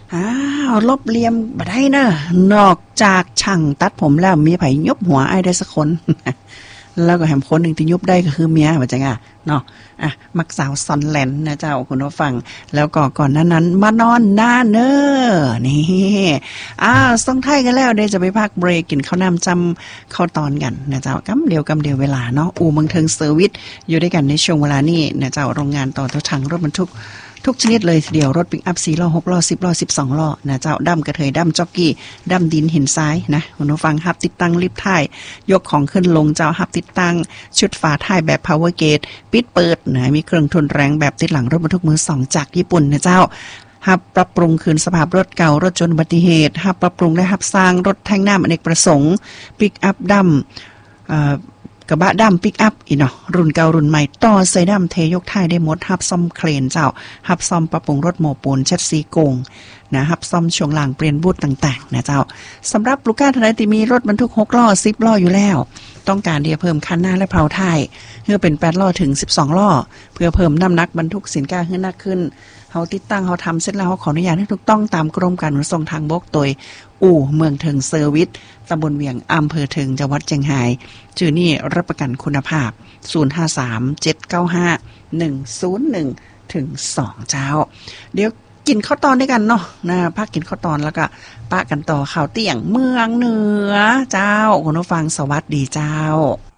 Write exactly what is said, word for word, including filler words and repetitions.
อ้าวลบเลียมบ่ได้เนอะนอกจากช่างตัดผมแล้วมีไผยบหัวไอ้ได้สักคน แล้วก็แถมคนหนึ่งที่ยุบได้ก็คือเมียว่าจังอ่ะเนาะอ่ะมักสาวซอนแลนนะเจ้าคุณผู้ฟังแล้วก็ก่อนนั้นนั้นมานอนหน้าเนอนี่อ้าวส่งท้ายกันแล้วเดี๋ยวจะไปพักเบรกกินข้าวน้ำจำข้าวตอนกันนะเจ้ากำเดียวกำเดียวเวลาเนาะอู่เมืองเทิงเซอร์วิสอยู่ด้วยกันในช่วงเวลานี้นะเจ้าโรงงานต่อตัวถังรถบรรทุกทุกชนิดเลยทีเดียวรถปิกอัพสี่ล้อหกล้อสิบล้อสิบสองล้อนะเจ้าดำกระเทยดำจ็อกกี้ดำดินหินทรายนะคุณผู้ฟังฮับติดตั้งลิฟต์ท้ายยกของขึ้นลงเจ้าฮับติดตั้งชุดฝาท้ายแบบ power gate ปิดเปิดนะมีเครื่องทนแรงแบบติดหลังรถบรรทุกมือสองจากญี่ปุ่นนะเจ้าฮับปรับปรุงคืนสภาพรถเก่ารถจนอุบัติเหตุฮับปรับปรุงและฮับสร้างรถแท่งน้ำอเนกประสงค์ปิกอัพดำเอ่อกระบะดำปิกอัพอีเนาะรุ่นเก่ารุ่นใหม่ต่อใส่ดำเทยกท้ายได้หมดฮับซ่อมเครนเจ้าฮับซ่อมปรับปรุงรถโมปูนเช็ดสีโกงนะฮับซ่อมช่วงล่างเปลี่ยนบูทต่างๆนะเจ้าสำหรับลูกค้าท่านใดที่มีรถบรรทุกหกล้อสิบล้ออยู่แล้วต้องการที่จะเพิ่มคันหน้าและเพลาท้ายเพื่อเป็นแปดล้อถึงสิบสองล้อเพื่อเพิ่มน้ำหนักบรรทุกสินค้าให้หนักขึ้นเฮาติดตั้งเฮาทำเสร็จแล้วเฮาขออนุญาตให้ถูกต้องตามกรมการขนส่งทางบกโดยอู่เมืองเทิงเซอร์วิสตำบลเวียงอำเภอเทิงจังหวัดเชียงรายชื่อนี่รับประกันคุณภาพศูนย์ ห้า สาม เจ็ด เก้า ห้า หนึ่ง ศูนย์ หนึ่ง ถึง สองเจ้าเดี๋ยวกินข้าวตอนด้วยกันเนาะนะพักกินข้าวตอนแล้วก็ปะกันต่อข่าวเตี่ยงเมืองเหนือเจ้าคุณผู้ฟังสวัสดีเจ้า